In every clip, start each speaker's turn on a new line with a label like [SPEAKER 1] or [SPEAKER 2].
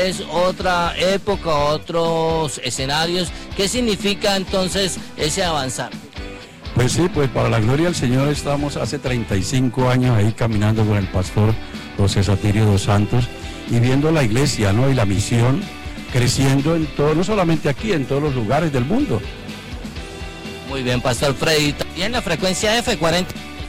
[SPEAKER 1] es otra época, otros escenarios. ¿Qué significa entonces ese avanzar?
[SPEAKER 2] Pues sí, pues para la gloria del Señor estamos hace 35 años ahí caminando con el pastor José Satirio dos Santos y viendo la iglesia, ¿no? Y la misión creciendo en todo, no solamente aquí, en todos los lugares del mundo.
[SPEAKER 1] Muy bien, Pastor Freddy. También la frecuencia F40.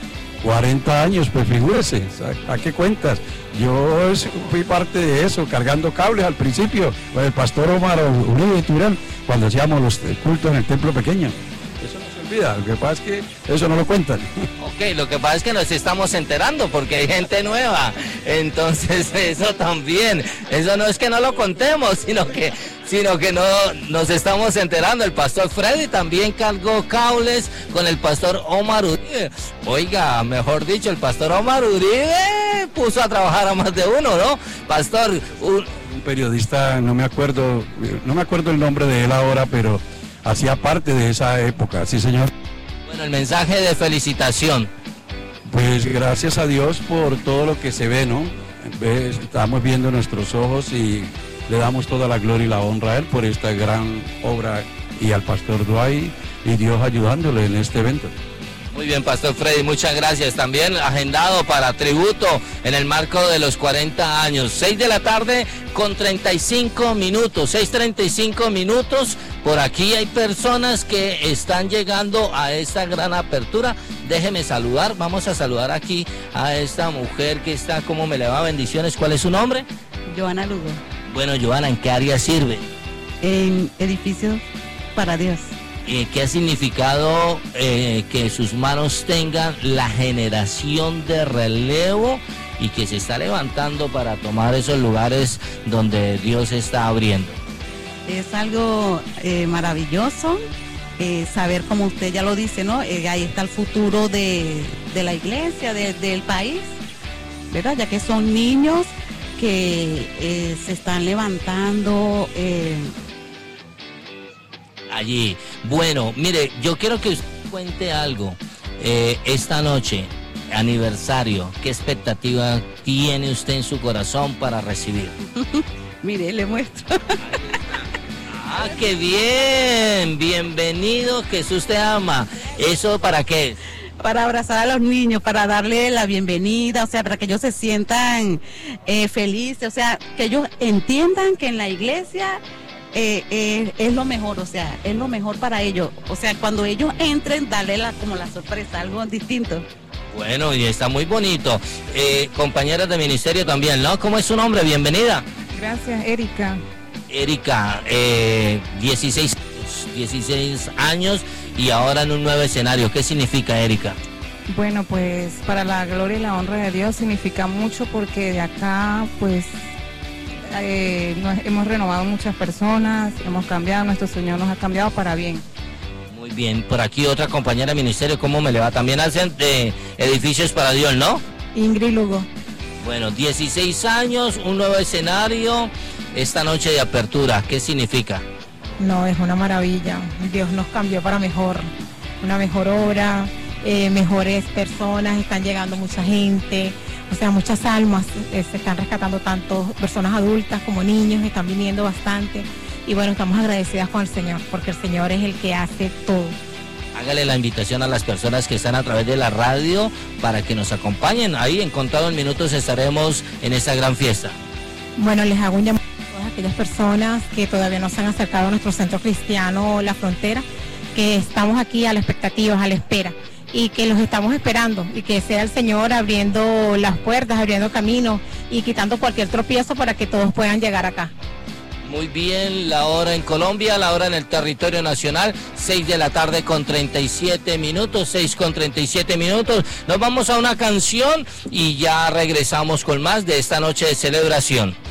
[SPEAKER 2] 40 años, pues figúrese, ¿a qué cuentas? Yo fui parte de eso, cargando cables al principio, con el pastor Omar Uribe Turán, cuando hacíamos los cultos en el templo pequeño. Eso no se olvida, lo que pasa es que eso no lo cuentan.
[SPEAKER 1] Ok, lo que pasa es que nos estamos enterando porque hay gente nueva, entonces eso también, eso no es que no lo contemos, sino que no nos estamos enterando. El pastor Freddy también cargó cables con el pastor Omar Uribe. Oiga, mejor dicho, el pastor Omar Uribe puso a trabajar a más de uno, ¿no? Pastor,
[SPEAKER 2] un periodista, no me acuerdo el nombre de él ahora, pero hacía parte de esa época, sí señor.
[SPEAKER 1] Bueno, el mensaje de felicitación.
[SPEAKER 2] Pues gracias a Dios por todo lo que se ve, ¿no? Estamos viendo nuestros ojos y le damos toda la gloria y la honra a él por esta gran obra y al pastor Dwight y Dios ayudándole en este evento.
[SPEAKER 1] Muy bien, Pastor Freddy, muchas gracias. También agendado para tributo en el marco de los 40 años. 6 de la tarde con 35 minutos, 6:35 minutos. Por aquí hay personas que están llegando a esta gran apertura. Déjeme saludar, vamos a saludar aquí a esta mujer que está, ¿cómo me le va? Bendiciones, ¿cuál es su nombre?
[SPEAKER 3] Joana Lugo.
[SPEAKER 1] Bueno, Joana, ¿en qué área sirve?
[SPEAKER 3] En edificios para Dios.
[SPEAKER 1] ¿Qué ha significado que sus manos tengan la generación de relevo y que se está levantando para tomar esos lugares donde Dios está abriendo?
[SPEAKER 3] Es algo maravilloso, saber, como usted ya lo dice, ¿no? Ahí está el futuro de la iglesia, del país, ¿verdad? Ya que son niños que se están levantando
[SPEAKER 1] allí. Bueno, mire, yo quiero que usted cuente algo. Esta noche, aniversario, ¿qué expectativa tiene usted en su corazón para recibir?
[SPEAKER 3] Mire, le muestro.
[SPEAKER 1] ¡Ah, qué bien! Bienvenido, Jesús te ama. ¿Eso para qué?
[SPEAKER 3] Para abrazar a los niños, para darle la bienvenida, o sea, para que ellos se sientan felices, o sea, que ellos entiendan que en la iglesia es lo mejor, o sea, es lo mejor para ellos. O sea, cuando ellos entren, darle como la sorpresa, algo distinto.
[SPEAKER 1] Bueno, y está muy bonito. Compañeras de ministerio también, ¿no? ¿Cómo es su nombre? Bienvenida.
[SPEAKER 4] Gracias, Erika.
[SPEAKER 1] Erika, 16 años y ahora en un nuevo escenario. ¿Qué significa, Erika?
[SPEAKER 4] Bueno, pues para la gloria y la honra de Dios significa mucho porque de acá, pues, hemos renovado muchas personas, hemos cambiado, nuestro Señor nos ha cambiado para bien.
[SPEAKER 1] Muy bien, por aquí otra compañera de ministerio, ¿cómo me le va? También hacen edificios para Dios, ¿no?
[SPEAKER 4] Ingrid Lugo.
[SPEAKER 1] Bueno, 16 años, un nuevo escenario, esta noche de apertura, ¿qué significa?
[SPEAKER 4] No, es una maravilla, Dios nos cambió para mejor, una mejor obra, mejores personas, están llegando mucha gente, o sea, muchas almas, se están rescatando tanto personas adultas como niños, están viniendo bastante y bueno, estamos agradecidas con el Señor, porque el Señor es el que hace todo.
[SPEAKER 1] Hágale la invitación a las personas que están a través de la radio para que nos acompañen. Ahí en contados minutos estaremos en esta gran fiesta.
[SPEAKER 4] Bueno, les hago un llamado a todas aquellas personas que todavía no se han acercado a nuestro centro cristiano La Frontera, que estamos aquí a la expectativa, a la espera, y que los estamos esperando, y que sea el Señor abriendo las puertas, abriendo caminos y quitando cualquier tropiezo para que todos puedan llegar acá.
[SPEAKER 1] Muy bien, la hora en Colombia, la hora en el territorio nacional, 6 de la tarde con 37 minutos, 6 con 37 minutos. Nos vamos a una canción y ya regresamos con más de esta noche de celebración.